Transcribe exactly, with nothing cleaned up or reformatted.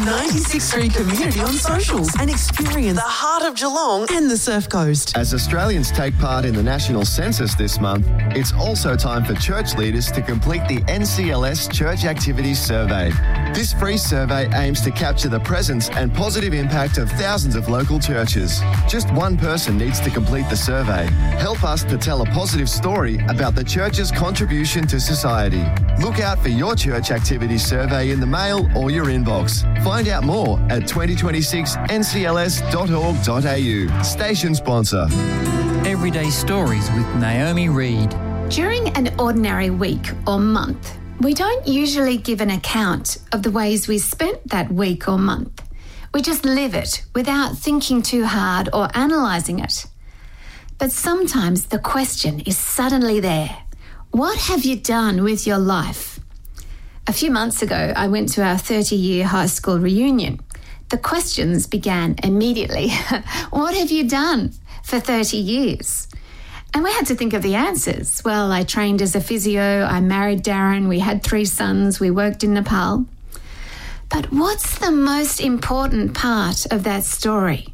ninety-six point three Community on socials and experience the heart of Geelong and the Surf Coast. As Australians take part in the national census this month, it's also time for church leaders to complete the N C L S Church Activities Survey. This free survey aims to capture the presence and positive impact of thousands of local churches. Just one person needs to complete the survey. Help us to tell a positive story about the church's contribution to society. Look out for your church activities survey in the mail or your inbox. Find out more at twenty twenty-six N C L S dot org dot A U. Station sponsor. Everyday Stories with Naomi Reid. During an ordinary week or month, we don't usually give an account of the ways we spent that week or month. We just live it without thinking too hard or analysing it. But sometimes the question is suddenly there. What have you done with your life? A few months ago, I went to our thirty-year high school reunion. The questions began immediately. What have you done for thirty years? And we had to think of the answers. Well, I trained as a physio, I married Darren, we had three sons, we worked in Nepal. But what's the most important part of that story?